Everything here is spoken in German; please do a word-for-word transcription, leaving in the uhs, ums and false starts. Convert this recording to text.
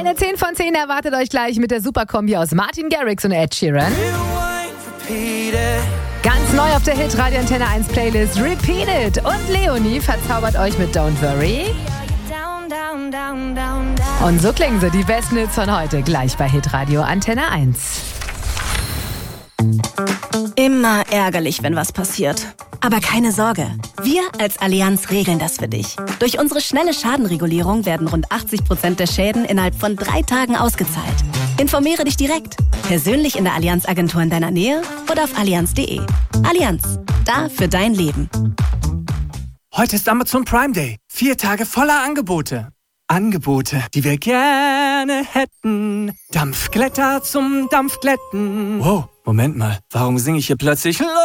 Eine zehn von zehn erwartet euch gleich mit der Superkombi aus Martin Garrix und Ed Sheeran. Ganz neu auf der Hit Radio Antenne eins Playlist Repeat It. Und Leonie verzaubert euch mit Don't Worry. Und so klingen sie, die besten Hits von heute, gleich bei Hit Radio Antenne eins. Immer ärgerlich, wenn was passiert. Aber keine Sorge, wir als Allianz regeln das für dich. Durch unsere schnelle Schadenregulierung werden rund achtzig Prozent der Schäden innerhalb von drei Tagen ausgezahlt. Informiere dich direkt, persönlich in der Allianz-Agentur in deiner Nähe oder auf allianz punkt de. Allianz, da für dein Leben. Heute ist Amazon Prime Day. Vier Tage voller Angebote. Angebote, die wir gerne hätten. Dampfglätter zum Dampfglätten. Wow, Moment mal, warum singe ich hier plötzlich